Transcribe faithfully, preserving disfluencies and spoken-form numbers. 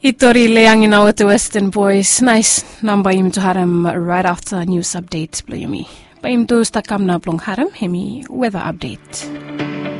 Itori leangina with the Western Boys. Nice number im to harem right after news update. Bluyumi. Baim to stakamna blong harem hemi weather update.